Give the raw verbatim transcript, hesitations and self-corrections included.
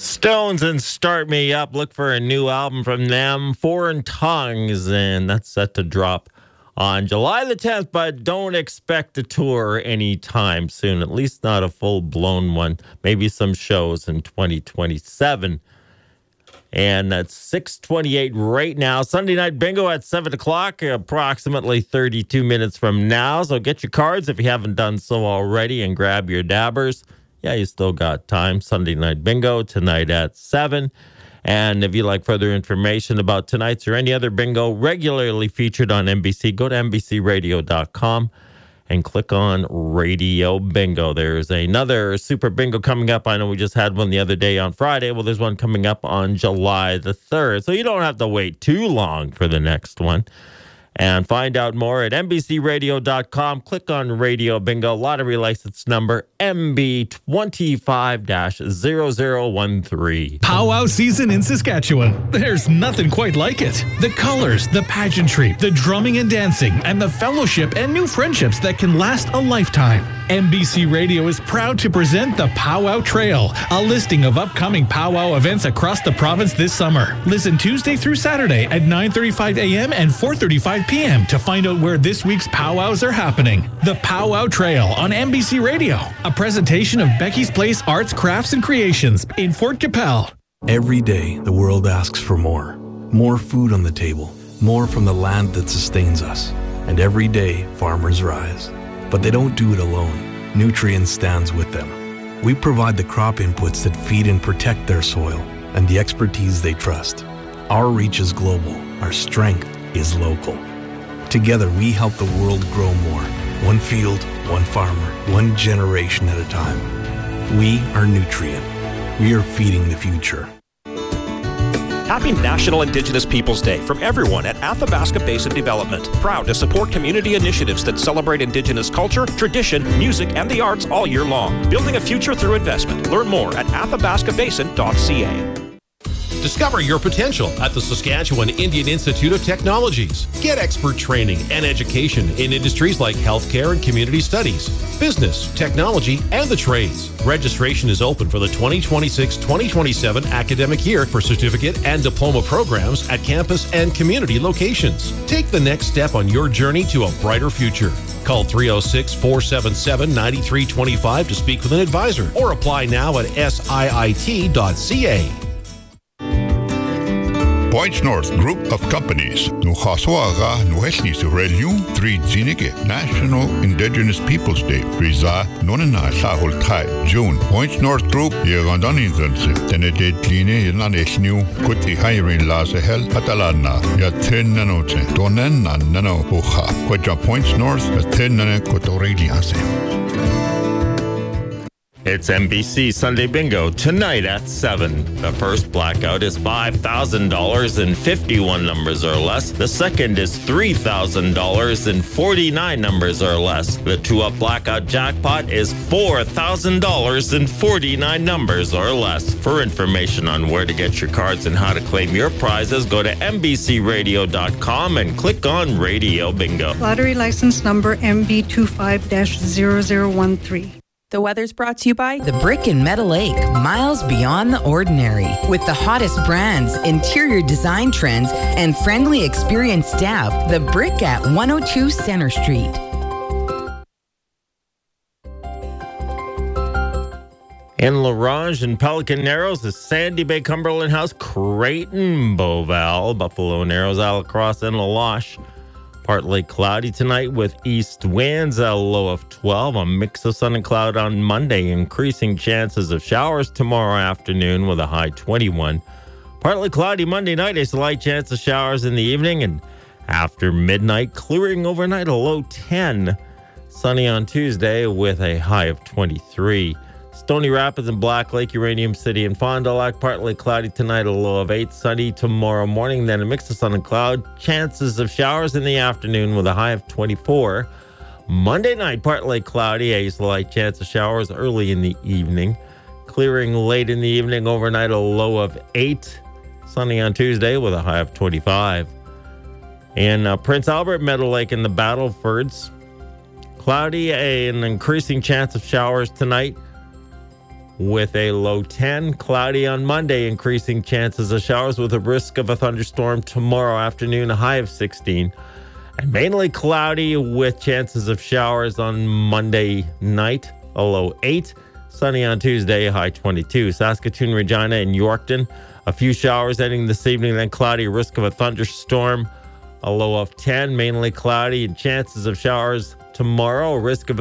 Stones and Start Me Up. Look for a new album from them, Foreign Tongues, and that's set to drop on July the tenth, but don't expect a tour anytime soon, at least not a full-blown one. Maybe some shows in twenty twenty-seven. And that's six twenty-eight right now. Sunday Night Bingo at seven o'clock, approximately thirty-two minutes from now. So get your cards if you haven't done so already and grab your dabbers. Yeah, you still got time. Sunday Night Bingo tonight at seven. And if you'd like further information about tonight's or any other bingo regularly featured on N B C, go to N B C radio dot com and click on Radio Bingo. There's another Super Bingo coming up. I know we just had one the other day on Friday. Well, there's one coming up on July the third. So you don't have to wait too long for the next one. And find out more at N B C radio dot com. Click on Radio Bingo. Lottery license number M B two five zero zero one three. Powwow season in Saskatchewan. There's nothing quite like it. The colors, the pageantry, the drumming and dancing, and the fellowship and new friendships that can last a lifetime. N B C Radio is proud to present the Powwow Trail, a listing of upcoming powwow events across the province this summer. Listen Tuesday through Saturday at nine thirty-five a.m. and four thirty-five p.m. to find out where this week's powwows are happening. The Powwow Trail on N B C Radio, a presentation of Becky's Place Arts, Crafts and Creations in Fort Capel. Every day, the world asks for more. More food on the table, more from the land that sustains us. And every day, farmers rise. But they don't do it alone. Nutrien stands with them. We provide the crop inputs that feed and protect their soil and the expertise they trust. Our reach is global. Our strength is local. Together, we help the world grow more. One field, one farmer, one generation at a time. We are Nutrien. We are feeding the future. Happy National Indigenous Peoples Day from everyone at Athabasca Basin Development. Proud to support community initiatives that celebrate Indigenous culture, tradition, music, and the arts all year long. Building a future through investment. Learn more at athabasca basin dot c a. Discover your potential at the Saskatchewan Indian Institute of Technologies. Get expert training and education in industries like healthcare and community studies, business, technology, and the trades. Registration is open for the twenty twenty-six twenty twenty-seven academic year for certificate and diploma programs at campus and community locations. Take the next step on your journey to a brighter future. Call three oh six, four seven seven, nine three two five to speak with an advisor or apply now at S I I T dot C A. Points North Group of Companies. Nu Khaswaga nu Hesni Sureliu, three Zinike, National Indigenous Peoples Day. Riza, Nonana Sahul Thai, June. Points North Group, Yegandan Inzanse. Tenedet Line, Yenan Esniu, Kuti Hiring Lazahel, Atalana, Yaten Nanote, Donen Nano Hocha. Quaja Points North, Yaten Nane Kotorelianse. It's N B C Sunday Bingo tonight at seven. The first blackout is five thousand dollars and fifty-one numbers or less. The second is three thousand dollars and forty-nine numbers or less. The two-up blackout jackpot is four thousand dollars and forty-nine numbers or less. For information on where to get your cards and how to claim your prizes, go to N B C radio dot com and click on Radio Bingo. Lottery license number M B two five zero zero one three. The weather's brought to you by The Brick in Meadow Lake, miles beyond the ordinary. With the hottest brands, interior design trends, and friendly, experienced staff, The Brick at one oh two Center Street. In La Ronge and Pelican Narrows, the Sandy Bay Cumberland House, Creighton, Beauval, Buffalo Narrows, Alacross, and La Loche. Partly cloudy tonight with east winds, a low of twelve. A mix of sun and cloud on Monday. Increasing chances of showers tomorrow afternoon with a high twenty-one. Partly cloudy Monday night. A slight chance of showers in the evening. And after midnight, clearing overnight, a low ten. Sunny on Tuesday with a high of twenty-three. Stony Rapids and Black Lake, Uranium City, and Fond du Lac, partly cloudy tonight, a low of eight. Sunny tomorrow morning, then a mix of sun and cloud. Chances of showers in the afternoon with a high of twenty-four. Monday night, partly cloudy, a slight chance of showers early in the evening. Clearing late in the evening, overnight, a low of eight. Sunny on Tuesday with a high of twenty-five. In uh, Prince Albert, Meadow Lake, and the Battlefords, cloudy, a, an increasing chance of showers tonight. with a low ten. Cloudy on Monday, increasing chances of showers with a risk of a thunderstorm tomorrow afternoon, a high of sixteen. And mainly cloudy with chances of showers on Monday night, a low eight. Sunny on Tuesday, high twenty-two. Saskatoon, Regina, and Yorkton, a few showers ending this evening, then cloudy, risk of a thunderstorm, a low of ten. Mainly cloudy and chances of showers tomorrow, risk of a